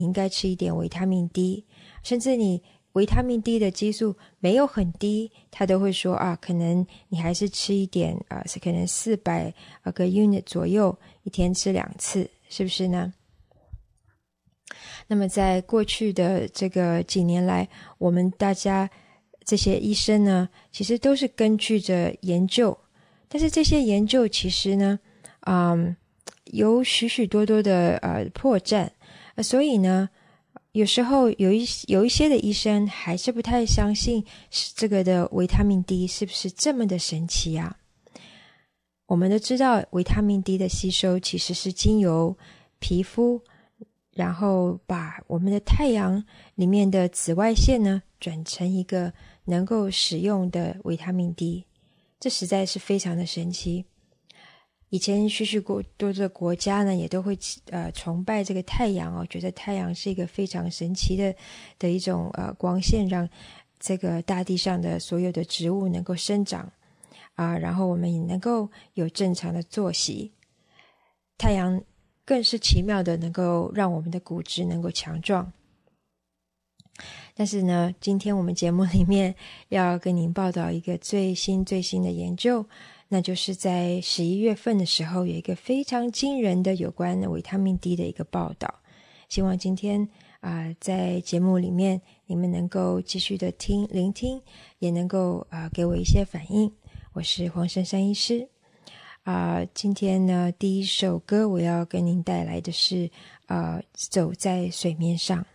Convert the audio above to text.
应该吃一点维他命 D， 甚至你维他命 D 的激素没有很低，他都会说可能你还是吃一点可能400个 unit 左右，一天吃2次，是不是呢？那么在过去的这个几年来，我们大家这些医生呢，其实都是根据着研究，但是这些研究其实呢有许许多多的破绽，所以呢有时候有一些的医生还是不太相信这个的维他命 D 是不是这么的神奇啊。我们都知道维他命 D 的吸收其实是经由皮肤，然后把我们的太阳里面的紫外线呢转成一个能够使用的维他命 D， 这实在是非常的神奇。以前许许多的国家呢也都会崇拜这个太阳觉得太阳是一个非常神奇的一种光线，让这个大地上的所有的植物能够生长然后我们也能够有正常的作息。太阳更是奇妙的能够让我们的骨质能够强壮。但是呢，今天我们节目里面要跟您报道一个最新的研究，那就是在11月份的时候有一个非常惊人的有关维他命 D 的一个报道。希望今天在节目里面你们能够继续的聆听，也能够给我一些反应。我是黄珊珊医师今天呢第一首歌我要跟您带来的是走在水面上。